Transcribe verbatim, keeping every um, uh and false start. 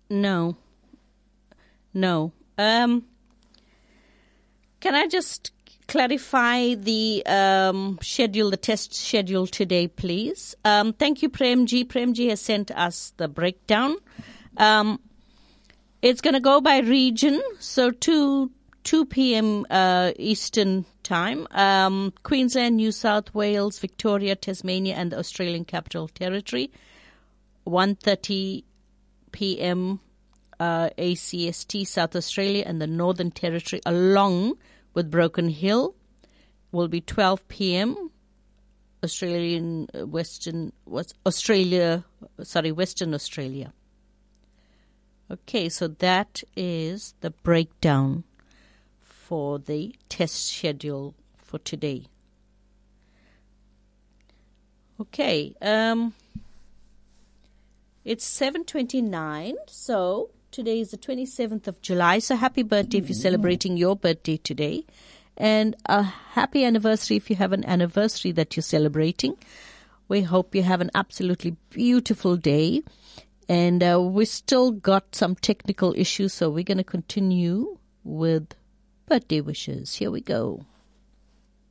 No. No. Um, can I just clarify the um, schedule, the test schedule today, please? Um, thank you, Premji. Premji has sent us the breakdown. Um, it's going to go by region, so two, two p.m. Uh, Eastern Time. Um, Queensland, New South Wales, Victoria, Tasmania, and the Australian Capital Territory. one thirty p.m. Uh, A C S T, South Australia, and the Northern Territory, along with Broken Hill, will be twelve p.m. Australian uh, Western was Australia, sorry, Western Australia. Okay, so that is the breakdown for the test schedule for today. Okay, um, it's seven twenty-nine, so today is the twenty-seventh of July, so happy birthday if you're celebrating your birthday today. And a happy anniversary if you have an anniversary that you're celebrating. We hope you have an absolutely beautiful day. And uh, we still got some technical issues, so we're going to continue with birthday wishes. Here we go.